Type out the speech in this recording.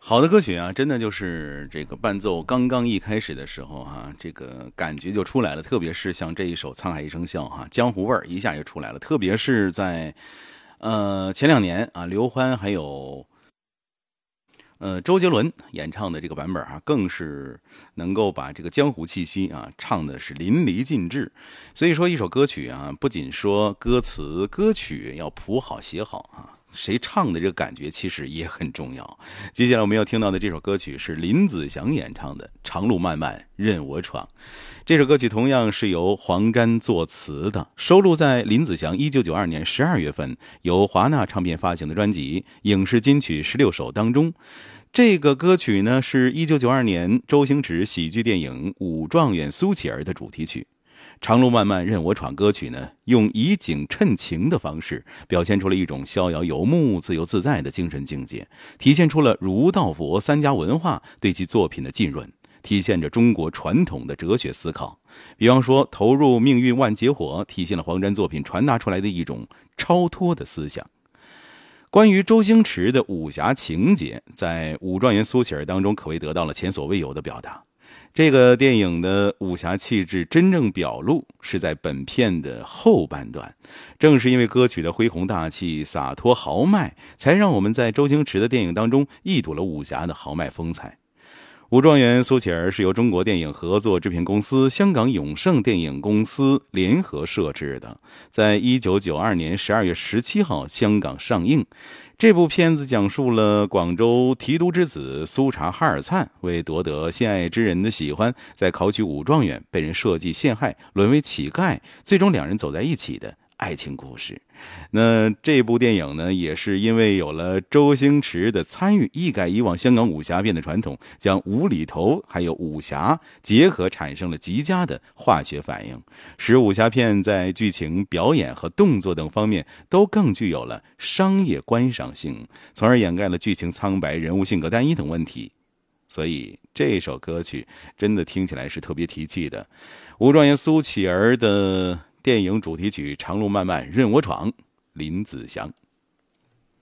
好的歌曲啊，真的就是这个伴奏刚刚一开始的时候哈，这个感觉就出来了。特别是像这一首《沧海一声笑》哈，江湖味儿一下就出来了。特别是在前2年啊，刘欢还有周杰伦演唱的这个版本啊，更是能够把这个江湖气息啊唱的是淋漓尽致。所以说，一首歌曲啊，不仅说歌词歌曲要谱好写好啊。谁唱的这个感觉其实也很重要。接下来我们要听到的这首歌曲是林子祥演唱的《长路漫漫任我闯》。这首歌曲同样是由黄沾作词的，收录在林子祥1992年12月份由华纳唱片发行的专辑《影视金曲16首》当中。这个歌曲呢，是1992年周星驰喜剧电影《武状元苏乞儿》的主题曲。长路漫漫任我闯歌曲呢，用以景衬情的方式，表现出了一种逍遥游牧、自由自在的精神境界，体现出了儒道佛三家文化对其作品的浸润，体现着中国传统的哲学思考。比方说，投入命运万劫火，体现了黄沾作品传达出来的一种超脱的思想。关于周星驰的武侠情节，在《武状元苏乞儿》当中可谓得到了前所未有的表达。这个电影的武侠气质真正表露是在本片的后半段，正是因为歌曲的恢宏大气、洒脱豪迈，才让我们在周星驰的电影当中一睹了武侠的豪迈风采。武状元苏乞儿是由中国电影合作制片公司、香港永盛电影公司联合摄制的，在1992年12月17号香港上映。这部片子讲述了广州提督之子苏察哈尔灿为夺得心爱之人的喜欢，在考取武状元被人设计陷害，沦为乞丐，最终两人走在一起的爱情故事。那这部电影呢，也是因为有了周星驰的参与，一改以往香港武侠片的传统，将无厘头还有武侠结合，产生了极佳的化学反应，使武侠片在剧情、表演和动作等方面都更具有了商业观赏性，从而掩盖了剧情苍白、人物性格单一等问题。所以这首歌曲真的听起来是特别提气的。武状元苏乞儿的电影主题曲《长路漫漫任我闯》，林子祥。